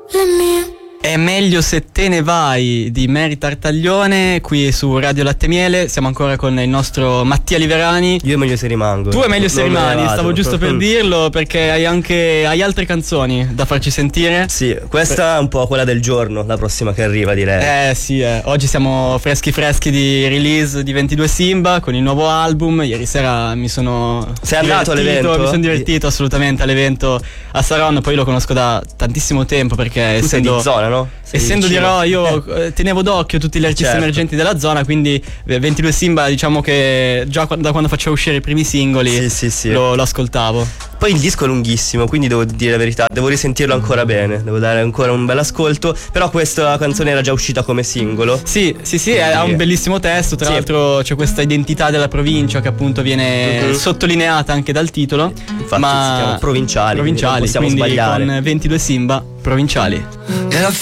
le mie. È meglio se te ne vai di Mary Tartaglione qui su Radio Latte Miele. Siamo ancora con il nostro Mattia Liverani. Io è meglio se rimango. Tu è meglio se rimani, stavo giusto per dirlo dirlo, perché hai altre canzoni da farci sentire. Sì, questa è un po' quella del giorno, la prossima che arriva, direi. Sì, oggi siamo freschi di release di 22 Simba con il nuovo album. Ieri sera mi sono Sei andato all'evento? Mi sono divertito assolutamente all'evento a Saronno. Poi lo conosco da tantissimo tempo, perché Tu sei essendo di zona, no? Essendo di Rho, io tenevo d'occhio tutti gli artisti emergenti della zona, quindi 22 Simba, diciamo che già da quando faceva uscire i primi singoli sì. Lo ascoltavo. Poi il disco è lunghissimo, quindi devo dire la verità, devo risentirlo ancora bene, devo dare ancora un bel ascolto. Però questa canzone era già uscita come singolo. Sì, ha un bellissimo testo. Tra l'altro c'è questa identità della provincia che appunto viene sottolineata anche dal titolo. Infatti si chiama Provinciali, non possiamo quindi sbagliare. Con 22 Simba, Provinciali. E la